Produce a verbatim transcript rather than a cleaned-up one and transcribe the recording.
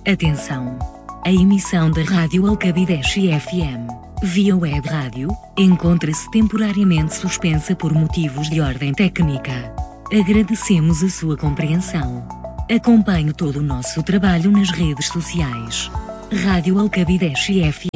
Atenção! A emissão da Rádio Alcabideche F M, via web rádio, encontra-se temporariamente suspensa por motivos de ordem técnica. Agradecemos a sua compreensão. Acompanhe todo o nosso trabalho nas redes sociais. Rádio Alcabideche F M